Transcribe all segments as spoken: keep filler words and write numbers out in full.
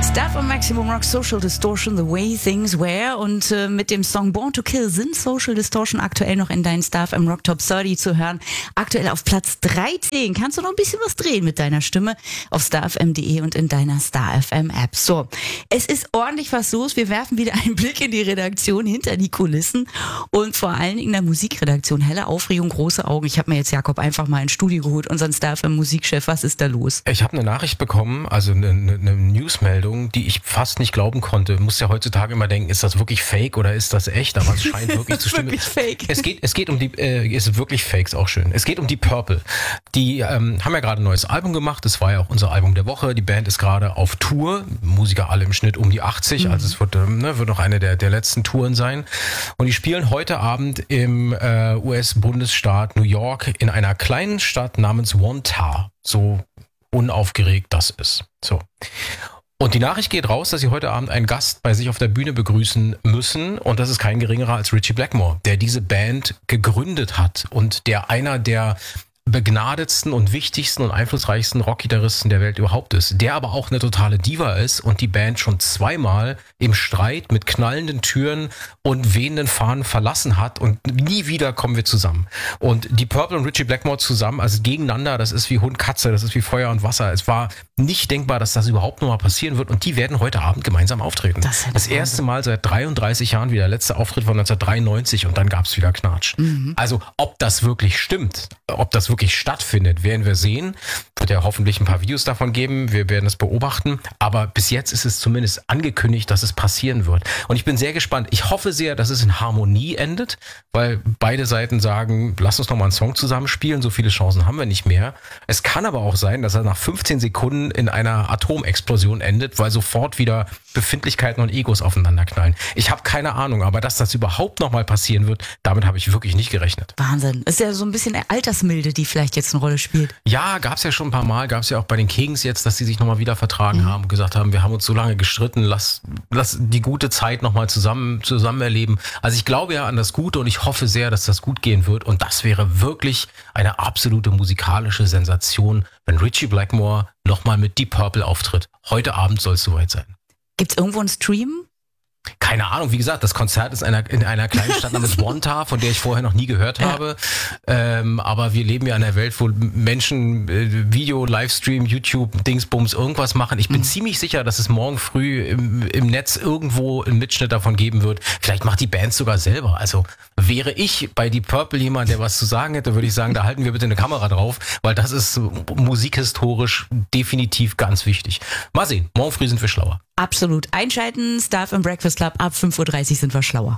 Stuff on Maximum Rock, Social Distortion, The Way Things Were. Und äh, mit dem Song Born to Kill sind Social Distortion aktuell noch in deinen Stuff im Rock Top dreißig zu hören. Aktuell auf Platz dreizehn. Kannst du noch ein bisschen was drehen mit deiner Stimme auf star f m punkt d e und in deiner Star F M App. So, es ist ordentlich was los. Wir werfen wieder einen Blick in die Redaktion, hinter die Kulissen und vor allen Dingen in der Musikredaktion. Helle Aufregung, große Augen. Ich habe mir jetzt Jakob einfach mal ins Studio geholt, unseren Star F M Musikchef. Was ist da los? Ich habe eine Nachricht bekommen, also eine, eine, eine Newsmeldung, die ich fast nicht glauben konnte. Du musst ja heutzutage immer denken, ist das wirklich fake oder ist das echt? Aber es scheint wirklich zu stimmen. Wirklich fake. Es geht, es geht um die, äh, ist wirklich fake, ist auch schön. Es geht um die Purple. Die ähm, haben ja gerade ein neues Album gemacht. Das war ja auch unser Album der Woche. Die Band ist gerade auf Tour. Musiker alle im Schnitt um die achtzig. Mhm. Also es wird, ähm, ne, wird noch eine der, der letzten Touren sein. Und die spielen heute Abend im äh, U S-Bundesstaat New York in einer kleinen Stadt namens Wantagh. So unaufgeregt das ist. So. Und die Nachricht geht raus, dass sie heute Abend einen Gast bei sich auf der Bühne begrüßen müssen. Und das ist kein geringerer als Ritchie Blackmore, der diese Band gegründet hat und der einer der begnadetsten und wichtigsten und einflussreichsten Rockgitarristen der Welt überhaupt ist, der aber auch eine totale Diva ist und die Band schon zweimal im Streit mit knallenden Türen und wehenden Fahnen verlassen hat und nie wieder kommen wir zusammen. Und die Purple und Ritchie Blackmore zusammen, also gegeneinander, das ist wie Hund, Katze, das ist wie Feuer und Wasser. Es war nicht denkbar, dass das überhaupt noch mal passieren wird und die werden heute Abend gemeinsam auftreten. Das, das erste Mal seit dreiunddreißig Jahren wieder. Der letzte Auftritt von neunzehnhundertdreiundneunzig und dann gab es wieder Knatsch. Mhm. Also ob das wirklich stimmt, ob das wirklich stattfindet, werden wir sehen. Wird ja hoffentlich ein paar Videos davon geben. Wir werden es beobachten. Aber bis jetzt ist es zumindest angekündigt, dass es passieren wird. Und ich bin sehr gespannt. Ich hoffe sehr, dass es in Harmonie endet, weil beide Seiten sagen, lass uns noch mal einen Song zusammenspielen. So viele Chancen haben wir nicht mehr. Es kann aber auch sein, dass er nach fünfzehn Sekunden in einer Atomexplosion endet, weil sofort wieder Befindlichkeiten und Egos aufeinander knallen. Ich habe keine Ahnung, aber dass das überhaupt noch mal passieren wird, damit habe ich wirklich nicht gerechnet. Wahnsinn. Ist ja so ein bisschen Altersmilde, die vielleicht jetzt eine Rolle spielt. Ja, gab es ja schon ein paar Mal, gab es ja auch bei den Kings jetzt, dass sie sich nochmal wieder vertragen mhm. haben und gesagt haben, wir haben uns so lange gestritten, lass, lass die gute Zeit nochmal zusammen, zusammen erleben. Also ich glaube ja an das Gute und ich hoffe sehr, dass das gut gehen wird und das wäre wirklich eine absolute musikalische Sensation, wenn Ritchie Blackmore nochmal mit Deep Purple auftritt. Heute Abend soll es soweit sein. Gibt's irgendwo einen Stream? Keine Ahnung, wie gesagt, das Konzert ist in einer, in einer kleinen Stadt namens Wantagh, von der ich vorher noch nie gehört habe. Ja. Ähm, aber wir leben ja in einer Welt, wo Menschen äh, Video, Livestream, YouTube, Dingsbums, irgendwas machen. Ich bin mhm. ziemlich sicher, dass es morgen früh im, im Netz irgendwo einen Mitschnitt davon geben wird. Vielleicht macht die Band sogar selber. Also wäre ich bei Deep Purple jemand, der was zu sagen hätte, würde ich sagen, da halten wir bitte eine Kamera drauf, weil das ist musikhistorisch definitiv ganz wichtig. Mal sehen, morgen früh sind wir schlauer. Absolut. Einschalten, Stuff im Breakfast Club. Ab fünf Uhr dreißig sind wir schlauer.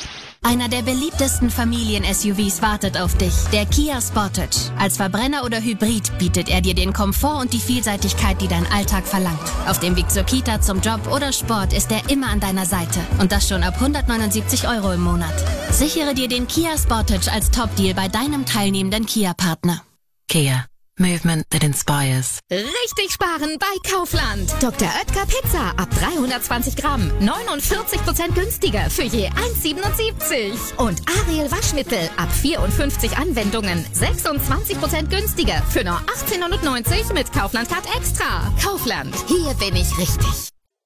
Einer der beliebtesten Familien-S U Vs wartet auf dich, der Kia Sportage. Als Verbrenner oder Hybrid bietet er dir den Komfort und die Vielseitigkeit, die dein Alltag verlangt. Auf dem Weg zur Kita, zum Job oder Sport ist er immer an deiner Seite. Und das schon ab hundertneunundsiebzig Euro im Monat. Sichere dir den Kia Sportage als Top-Deal bei deinem teilnehmenden Kia-Partner. Kia. Movement that inspires. Richtig sparen bei Kaufland. Doktor Oetker Pizza ab dreihundertzwanzig Gramm. neunundvierzig Prozent günstiger für je eins Komma siebenundsiebzig. Und Ariel Waschmittel ab vierundfünfzig Anwendungen. sechsundzwanzig Prozent günstiger für nur achtzehnhundertneunzig mit Kaufland Card Extra. Kaufland. Hier bin ich richtig.